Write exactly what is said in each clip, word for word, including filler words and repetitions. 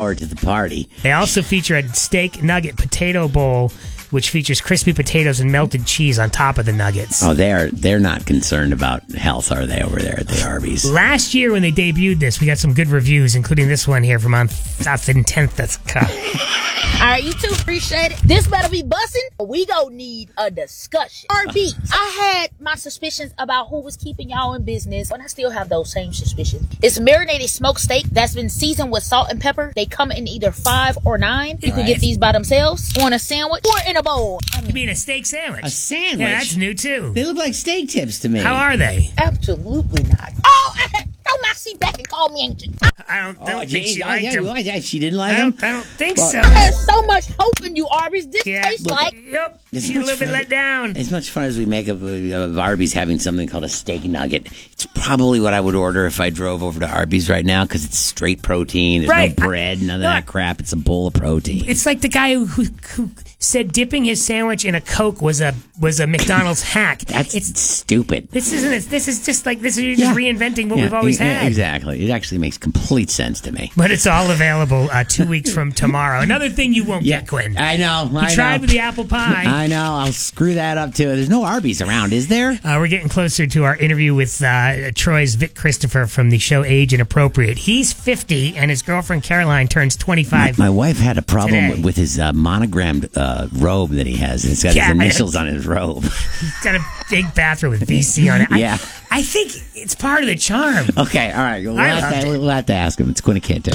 hour to the party. They also feature a steak nugget potato bowl, which features crispy potatoes and melted cheese on top of the nuggets. Oh, they're they're not concerned about health, are they, over there at the Arby's? Last year when they debuted this, we got some good reviews, including this one here from on South and tenth. That's cut. All right, you too. Appreciate it. This better be bussin'. We gon' need a discussion. Arby's. I had my suspicions about who was keeping y'all in business, and I still have those same suspicions. It's marinated smoked steak that's been seasoned with salt and pepper. They come in either five or nine. You All can right. get these by themselves, on a sandwich, or in a bowl. I You mean, mean a steak sandwich? A sandwich? Yeah, that's new too. They look like steak tips to me. How are they? absolutely not. Oh, don't not sit back and call me ancient. I I don't, don't Oh, think geez, she oh, liked yeah, them. well, yeah, she didn't like I them? don't, I don't think Well, so. had so much hope in you, Arby's. This Yeah, tastes but- like... Yep. As She's a much little bit fun- let down. As much fun as we make of, of Arby's having something called a steak nugget, it's probably what I would order if I drove over to Arby's right now because it's straight protein. There's Right. no bread, none of No, that crap. It's a bowl of protein. It's like the guy who, who, who said dipping his sandwich in a Coke was a was a McDonald's hack. That's it's stupid. this isn't this is just like this is you're just Yeah. reinventing what Yeah, we've always yeah, had. Exactly. It actually makes complete sense to me. But it's all available uh, two weeks from tomorrow. Another thing you won't Yeah, get, Quinn. I know. You I tried know. with the apple pie. I know. I'll screw that up too. There's no Arby's around, is there? Uh, we're getting closer to our interview with uh, Troy's Vic Christopher from the show Age Inappropriate. He's fifty, and his girlfriend Caroline turns twenty-five. My wife had a problem Today. with, with his uh, monogrammed uh, robe that he has. It's got Yeah, I- his initials on his robe. He's got a big bathroom with V C on it. I, Yeah. I think it's part of the charm. Okay, all right. We'll, I have loved to, it. we'll have to ask him. It's Quinn and Cantor.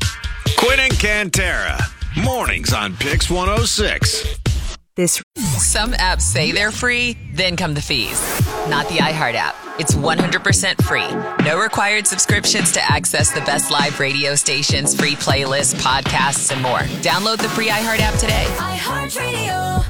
Quinn and Cantera. Mornings on Pix one oh six. This Some apps say they're free, then come the fees. Not the iHeart app. It's one hundred percent free. No required subscriptions to access the best live radio stations, free playlists, podcasts, and more. Download the free iHeart app today. iHeartRadio.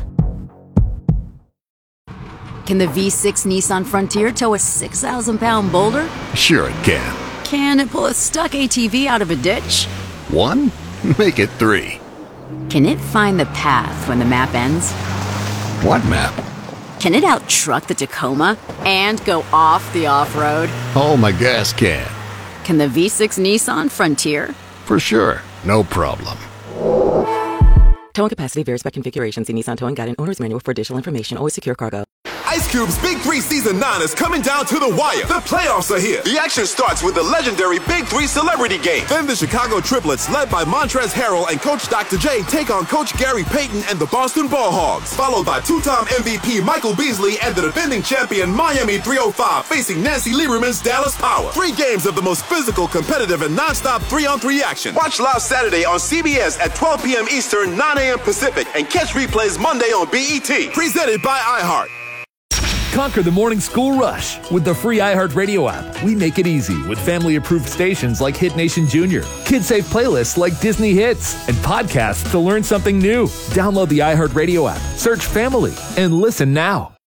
Can the V six Nissan Frontier tow a six thousand pound boulder? Sure it can. Can it pull a stuck A T V out of a ditch? One? Make it three. Can it find the path when the map ends? What map? Can it out-truck the Tacoma and go off the off-road? Oh, my gas can. Can the V six Nissan Frontier? For sure. No problem. Towing capacity varies by configuration. See Nissan Towing Guide and Owner's Manual for additional information. Always secure cargo. Ice Cube's Big Three Season nine is coming down to the wire. The playoffs are here. The action starts with the legendary Big Three Celebrity Game. Then the Chicago Triplets, led by Montrezl Harrell and Coach Doctor J, take on Coach Gary Payton and the Boston Ball Hogs. Followed by two-time M V P Michael Beasley and the defending champion Miami three oh five facing Nancy Lieberman's Dallas Power. Three games of the most physical, competitive, and non-stop three-on-three action. Watch live Saturday on C B S at twelve p.m. Eastern, nine a.m. Pacific, and catch replays Monday on B E T. Presented by iHeart. Conquer the morning school rush with the free iHeartRadio app. We make it easy with family-approved stations like Hit Nation Junior, kid-safe playlists like Disney Hits, and podcasts to learn something new. Download the iHeartRadio app, search Family, and listen now.